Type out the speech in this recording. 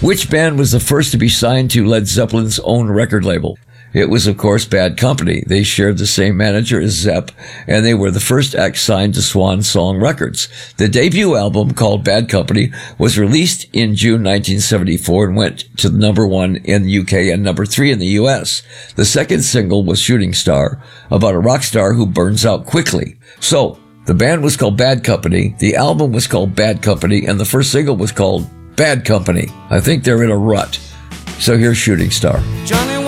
Which band was the first to be signed to Led Zeppelin's own record label? It was, of course, Bad Company. They shared the same manager as Zepp, and they were the first act signed to Swan Song Records. The debut album, called Bad Company, was released in June 1974 and went to number 1 in the UK and number 3 in the US. The second single was Shooting Star, about a rock star who burns out quickly. So, the band was called Bad Company, the album was called Bad Company, and the first single was called Bad Company. I think they're in a rut. So here's Shooting Star. Johnny